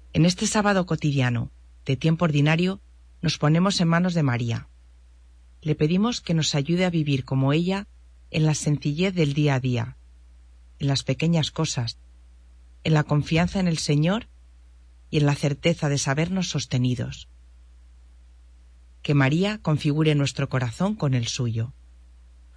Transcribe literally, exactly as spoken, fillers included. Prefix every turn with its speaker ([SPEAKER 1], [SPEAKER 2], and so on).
[SPEAKER 1] En este sábado cotidiano, de tiempo ordinario, nos ponemos en manos de María. Le pedimos que nos ayude a vivir como ella en la sencillez del día a día, en las pequeñas cosas, en la confianza en el Señor y en la certeza de sabernos sostenidos. Que María configure nuestro corazón con el suyo.